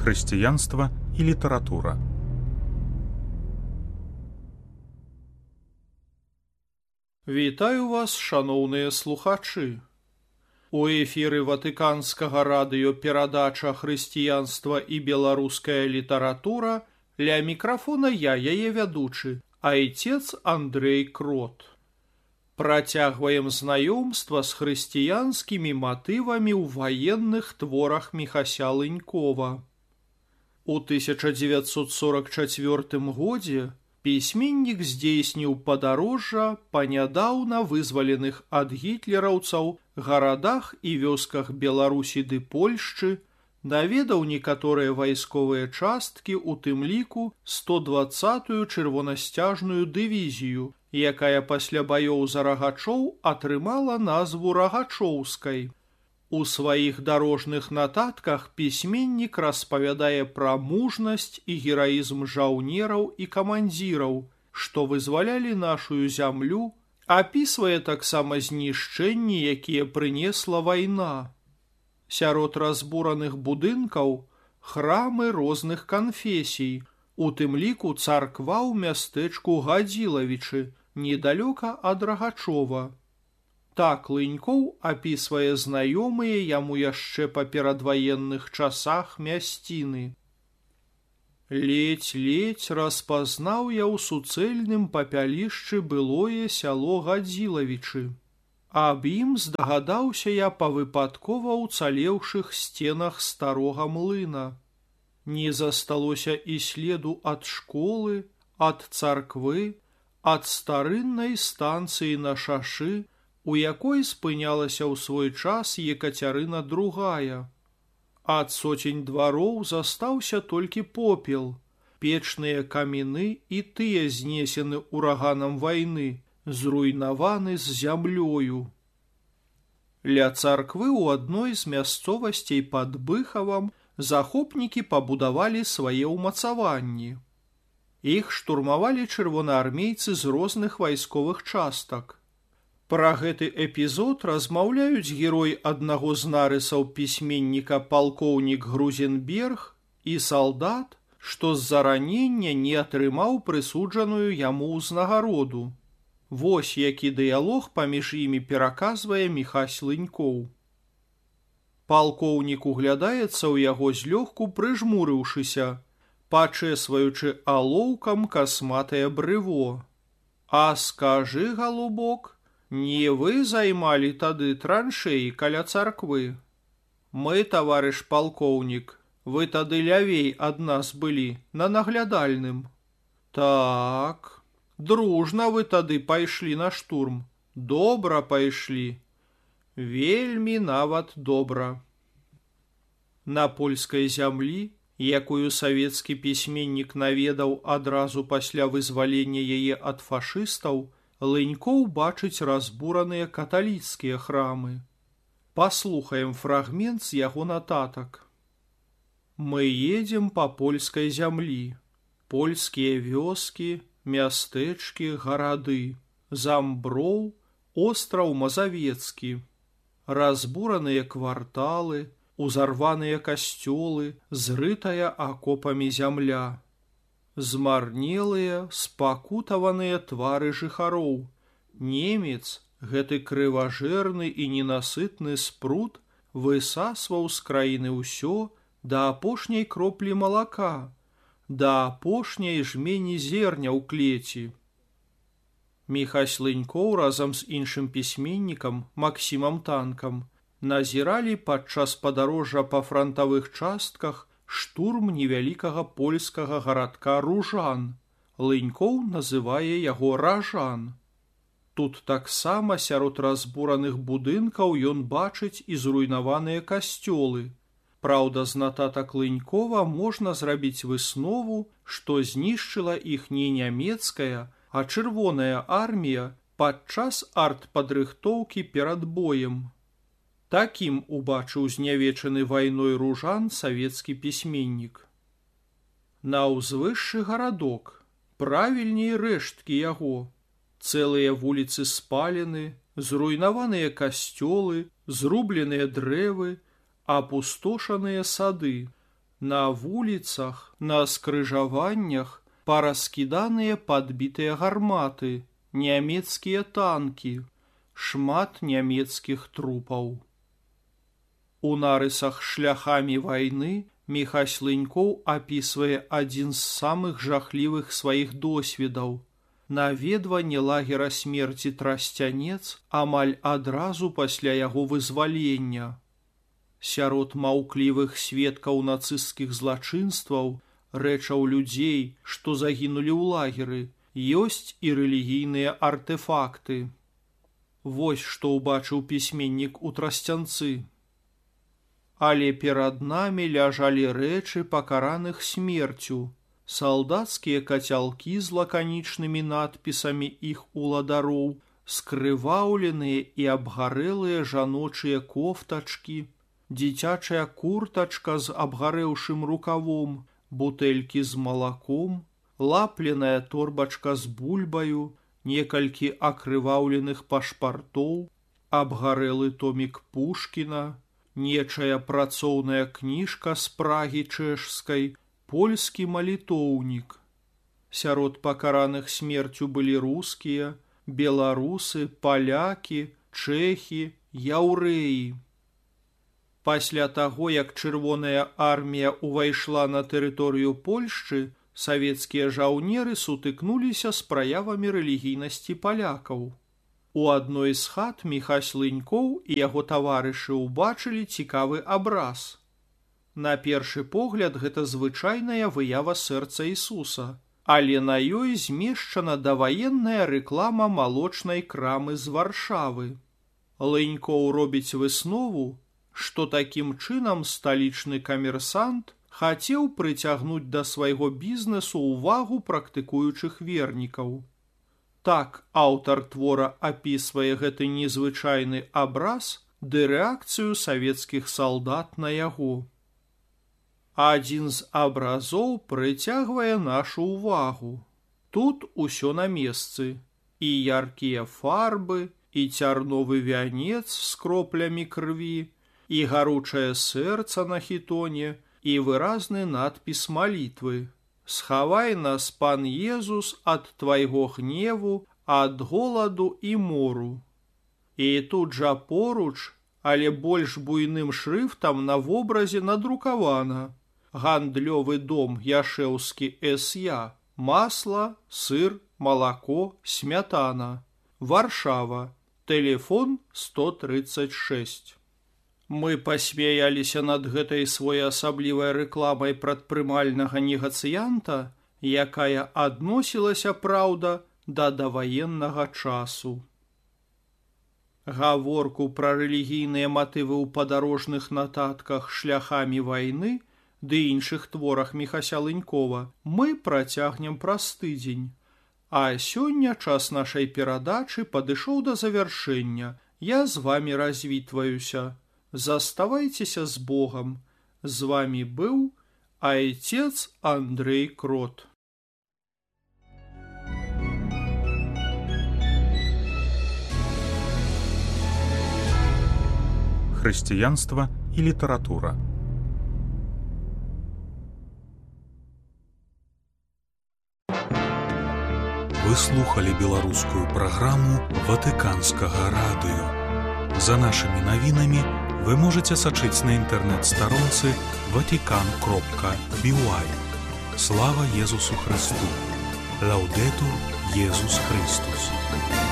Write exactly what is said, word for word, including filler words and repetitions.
хрысціянства і літаратура. Вітаю вас, шаноўныя слухачы. У эфіры Ватыканскага радыё перадача «Хрысціянства і беларуская літаратура», ля мікрафона я, яе вядучы, айцец Андрэй Крот. Працягваем знаёмства з хрысціянскімі матывамі ў ваенных творах Міхася Лынькова. У тысяча дзевяцьсот сорок чацвёртым годзе пісьменнік здзейсніў падарожжа па нядаўна вызваленых ад гітлераўцаў гарадах і вёсках Беларусі ды Польшчы, наведаў некаторыя вайсковыя часткі, у тым ліку сто дваццатую чырвонасцяжную дывізію, якая пасля баёў за Рагачоў атрымала назву Рагачоўскай. У сваіх дарожных нататках пісьменнік распавядае пра мужнасць і гераізм жаўнераў і камандзіраў, што вызвалялі нашую зямлю, апісвае таксама знішчэнні, якія прынесла вайна. Сярод разбураных будынкаў храмы розных канфесій, у тым ліку царква ў мястэчку Гадзілавічы, недалёка ад Рагачова. Так Лынькоў апісвае знаёмыя яму яшчэ па перадваенных часах мясціны. Ледзь-ледзь распазнаў я ў суцэльным папялішчы былое сяло Гадзілавічы. Аб ім здагадаўся я па выпадкова ўцалеўшых сценах старога млына. Не засталося і следу ад школы, ад царквы, ад старыннай станцыі на шашы, у якой спынялася ў свой час Екацярына другая. Ад соцень двароў застаўся толькі попел, печныя каміны і тыя знесены ураганам вайны, зруйнаваны з зямлёю. Ля царквы ў адной з мясцовасцей пад Быхавам захопнікі пабудавалі свае ўмацаванні. Іх штурмавалі чырвонаармейцы з розных вайсковых частак. Пра гэты эпізод размаўляюць герой аднаго з нарысаў пісьменніка палкоўнік Грузенберг і салдат, што з-за ранення не атрымаў прысуджаную яму ўзнагароду. Вось які дыялог паміж імі пераказвае Міхась Лынькоў. Палкоўнік углядаецца ў яго злёгку прыжмурыўшыся, пачэсваючы алоўкам касматае брыво. А скажы, галубок, не вы займалі тады траншеі каля царквы? Мы, таварыш палкоўнік, вы тады лявей ад нас былі, на наглядальным. Так, дружна вы тады пайшлі на штурм, добра пайшлі, вельмі нават добра. На польскай зямлі, якую савецкі пісьменнік наведаў адразу пасля вызвалення яе ад фашыстаў, Лынькоў бачыць разбураныя каталіцкія храмы. Паслухаем фрагмент з яго нататак. Мы едзем па польскай зямлі. Польскія вёскі, мястэчкі, гарады, Замброў, остраў Мазавецкі. Разбураныя кварталы, узарваныя касцёлы, зрытая акопамі зямля. Змарнелыя, спакутаваныя твары жыхароў. Немец, гэты крыважэрны і ненасытны спрут, высасваў з краіны ўсё да апошняй кроплі малака, да апошняй жмені зерня ў клеці. Міхась Лынькоў разам з іншым пісьменнікам Максімам Танкам назіралі падчас падарожжа па франтавых частках штурм невялікага польскага гарадка Ружан. Лынькоў называе яго Ражан. Тут таксама сярод разбураных будынкаў ён бачыць і зруйнаваныя касцёлы. Праўда, з нататак Лынькова можна зрабіць выснову, што знішчыла іх не нямецкая, а чырвоная армія падчас артпадрыхтоўкі перад боем. Такім убачыў знявечаны вайной Ружан савецкі пісьменнік. На ўзвышшы гарадок, правільней рэшткі яго, цэлыя вуліцы спалены, зруйнаваныя касцёлы, зрубленыя дрэвы, апустошаныя сады. На вуліцах, на скрыжаваннях параскіданыя падбітыя гарматы, нямецкія танкі, шмат нямецкіх трупаў. У нарысах шляхамі вайны Міхась Лынькоў апісвае адзін з самых жахлівых сваіх досведаў. Наведванне лагера смерці Трасцянец амаль адразу пасля яго вызвалення. Сярод маўклівых сведкаў нацысцкіх злачынстваў, рэчаў людзей, што загінулі ў лагеры, ёсць і рэлігійныя артэфакты. Вось што ўбачыў пісьменнік у Трасцянцы. Але перад намі ляжалі рэчы пакараных смерцю, салдацкія кацялкі з лаканічнымі надпісамі іх уладароў, скрываўленыя і абгарэлыя жаночыя кофтачкі, дзіцячая куртачка з абгарэўшым рукавом, бутэлькі з малаком, лапленая торбачка з бульбаю, некалькі акрываўленых пашпартоў, абгарэлы томік Пушкіна, нечая працоўная кніжка з Прагі чэшскай, польскі малітоўнік. Сярод пакараных смерцю былі рускія, беларусы, палякі, чэхі, яўрэі. Пасля таго, як чырвоная армія ўвайшла на тэрыторыю Польшчы, савецкія жаўнеры сутыкнуліся з праявамі рэлігійнасці палякаў. У адной з хат Міхась Лынькоў і яго таварышы ўбачылі цікавы абраз. На першы погляд гэта звычайная выява сэрца Ісуса, але на ёй змешчана даваенная рэклама малочнай крамы з Варшавы. Лынькоў робіць выснову, што такім чынам сталічны камерсант хацеў прыцягнуць да свайго бізнесу ўвагу практыкуючых вернікаў. Так аўтар твора апісвае гэты незвычайны абраз ды рэакцыю савецкіх салдат на яго. Адзін з абразоў прыцягвае нашу ўвагу. Тут усё на месцы. І яркія фарбы, і цярновы вянец з кроплямі крыві, і гаручае сэрца на хітоне, і выразны надпіс малітвы. «Схавай нас, пан Езус, ад твайго гневу, ад голаду і мору». І тут жа поруч, але больш буйным шрыфтам на вобразе надрукавана: гандлёвы дом Яшэўскі эс я, масла, сыр, малако, смятана. Варшава. Тэлефон сто тридцать шесть. Мы пасмяяліся над гэтай своеасаблівай рэкламай прадпрымальнага негацыянта, якая адносілася, праўда, да даваеннага часу. Гаворку пра рэлігійныя матывы ў падарожных нататках «Шляхамі вайны» ды іншых творах Міхася Лынькова мы працягнем праз тыдзень. А сёння час нашай перадачы падышоў да завяршэння. Я з вамі развітваюся. Заставайцеся з Богом. З вами быў айцец Андрэй Крот. Хрысціянства і літаратура. Вы слухали беларускую праграму Ватыканскага радыё. За нашымі навінамі вы можете сачыць на інтэрнэт-старонцы ватикан кропка би уай. Слава Езусу Христу! Лаўдэтур Езус Христус!